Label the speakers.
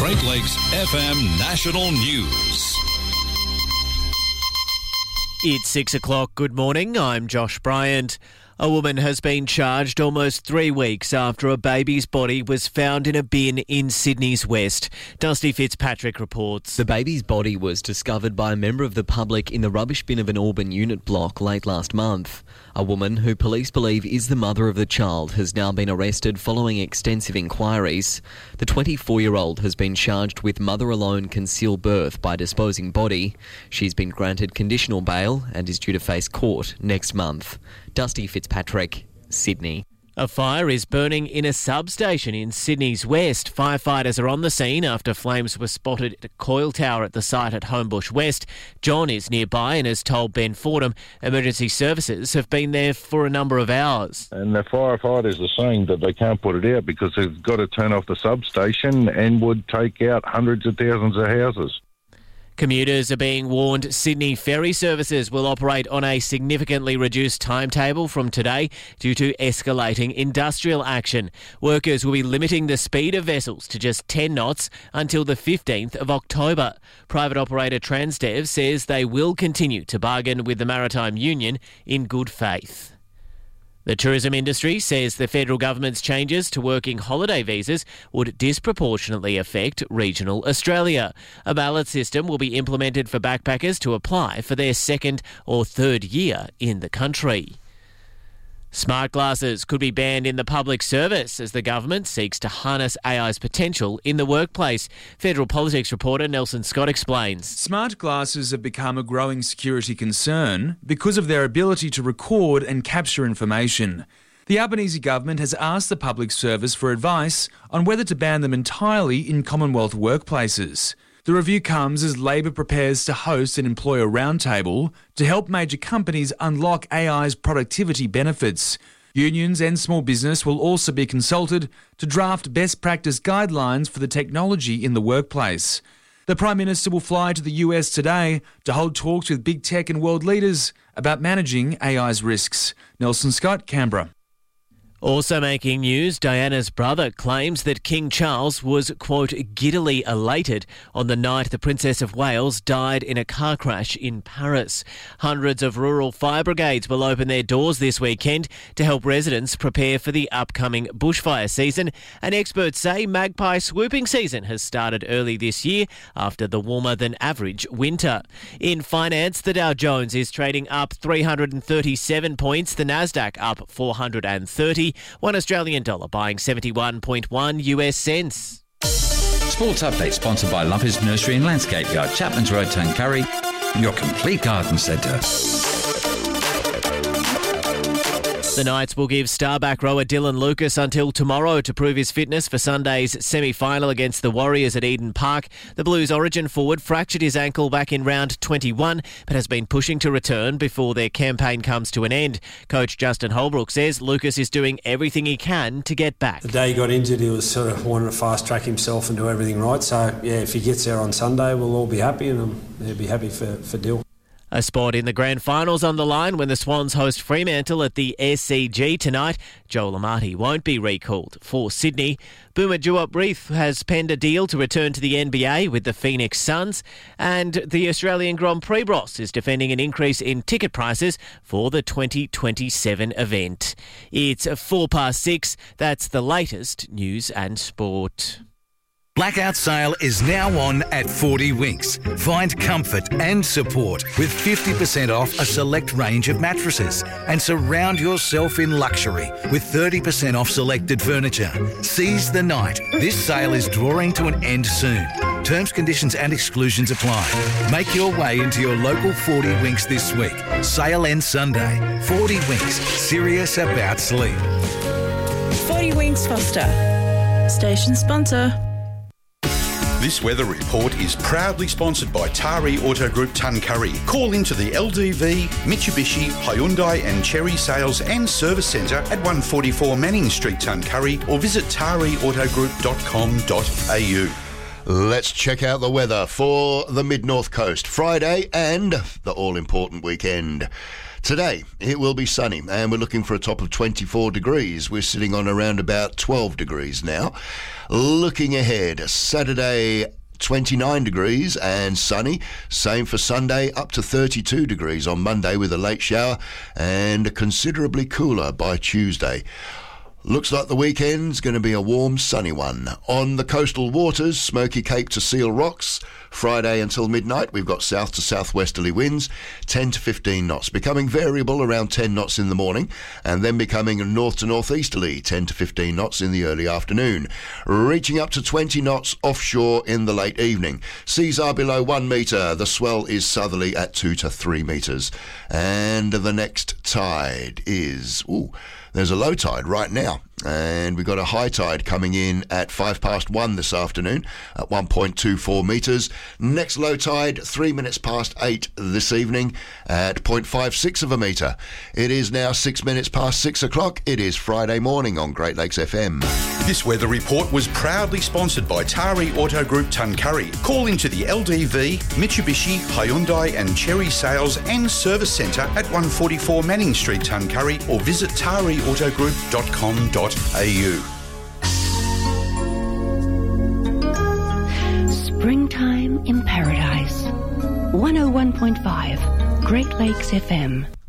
Speaker 1: Great Lakes FM National News.
Speaker 2: It's 6 o'clock. Good morning. I'm Josh Bryant. A woman has been charged almost 3 weeks after a baby's body was found in a bin in Sydney's West. Dusty Fitzpatrick reports.
Speaker 3: The baby's body was discovered by a member of the public in the rubbish bin of an Auburn unit block late last month. A woman who police believe is the mother of the child has now been arrested following extensive inquiries. The 24-year-old has been charged with mother-alone concealed birth by disposing body. She's been granted conditional bail and is due to face court next month. Dusty Fitzpatrick, Sydney.
Speaker 2: A fire is burning in a substation in Sydney's West. Firefighters are on the scene after flames were spotted at a coil tower at the site at Homebush West. John is nearby and has told Ben Fordham emergency services have been there for a number of hours.
Speaker 4: And the firefighters are saying that they can't put it out because they've got to turn off the substation and would take out hundreds of thousands of houses.
Speaker 2: Commuters are being warned Sydney ferry services will operate on a significantly reduced timetable from today due to escalating industrial action. Workers will be limiting the speed of vessels to just 10 knots until the 15th of October. Private operator Transdev says they will continue to bargain with the Maritime Union in good faith. The tourism industry says the federal government's changes to working holiday visas would disproportionately affect regional Australia. A ballot system will be implemented for backpackers to apply for their second or third year in the country. Smart glasses could be banned in the public service as the government seeks to harness AI's potential in the workplace. Federal politics reporter Nelson Scott explains.
Speaker 5: Smart glasses have become a growing security concern because of their ability to record and capture information. The Albanese government has asked the public service for advice on whether to ban them entirely in Commonwealth workplaces. The review comes as Labor prepares to host an employer roundtable to help major companies unlock AI's productivity benefits. Unions and small business will also be consulted to draft best practice guidelines for the technology in the workplace. The Prime Minister will fly to the US today to hold talks with big tech and world leaders about managing AI's risks. Nelson Scott, Canberra.
Speaker 2: Also making news, Diana's brother claims that King Charles was, quote, giddily elated on the night the Princess of Wales died in a car crash in Paris. Hundreds of rural fire brigades will open their doors this weekend to help residents prepare for the upcoming bushfire season. And experts say magpie swooping season has started early this year after the warmer than average winter. In finance, the Dow Jones is trading up 337 points, the Nasdaq up 430. One Australian dollar buying 71.1 US cents.
Speaker 6: Sports update sponsored by Lumpers Nursery and Landscape Yard, Chapman's Road, Tuncurry, your complete garden centre.
Speaker 2: The Knights will give star back rower Dylan Lucas until tomorrow to prove his fitness for Sunday's semi-final against the Warriors at Eden Park. The Blues' origin forward fractured his ankle back in round 21 but has been pushing to return before their campaign comes to an end. Coach Justin Holbrook says Lucas is doing everything he can to get back.
Speaker 7: The day he got injured, he was sort of wanting to fast-track himself and do everything right. So, yeah, if he gets there on Sunday, we'll all be happy, and they'll be happy for Dill.
Speaker 2: A spot in the grand finals on the line when the Swans host Fremantle at the SCG tonight. Joel Amati won't be recalled for Sydney. Boomer Duop-Reith has penned a deal to return to the NBA with the Phoenix Suns, and the Australian Grand Prix boss is defending an increase in ticket prices for the 2027 event. It's 6:04. That's the latest news and sport.
Speaker 8: Blackout sale is now on at 40 Winks. Find comfort and support with 50% off a select range of mattresses and surround yourself in luxury with 30% off selected furniture. Seize the night. This sale is drawing to an end soon. Terms, conditions and exclusions apply. Make your way into your local 40 Winks this week. Sale ends Sunday. 40 Winks. Serious about sleep.
Speaker 9: 40 Winks Foster. Station sponsor.
Speaker 10: This weather report is proudly sponsored by Tari Auto Group Tuncurry. Call into the LDV, Mitsubishi, Hyundai and Chery Sales and Service Centre at 144 Manning Street, Tuncurry, or visit tariautogroup.com.au.
Speaker 11: Let's check out the weather for the Mid-North Coast. Friday and the all-important weekend. Today, it will be sunny and we're looking for a top of 24 degrees. We're sitting on around about 12 degrees now. Looking ahead, Saturday, 29 degrees and sunny. Same for Sunday, up to 32 degrees on Monday with a late shower and considerably cooler by Tuesday. Looks like the weekend's going to be a warm, sunny one. On the coastal waters, Smoky Cape to Seal Rocks, Friday until midnight, we've got south to southwesterly winds, 10 to 15 knots, becoming variable around 10 knots in the morning, and then becoming north to northeasterly, 10 to 15 knots in the early afternoon, reaching up to 20 knots offshore in the late evening. Seas are below 1 metre, the swell is southerly at 2 to 3 metres. And the next tide is... there's a low tide right now, and we've got a high tide coming in at 1:05 this afternoon at 1.24 metres. Next low tide, 3 minutes past 8 this evening at 0.56 of a metre. It is now 6 minutes past 6 o'clock. It is Friday morning on Great Lakes FM.
Speaker 10: This weather report was proudly sponsored by Tari Auto Group Tuncurry. Call into the LDV, Mitsubishi, Hyundai and Cherry Sales and Service Centre at 144 Manning Street, Tuncurry, or visit tariautogroup.com.au.
Speaker 12: Springtime in Paradise. 101.5 Great Lakes FM.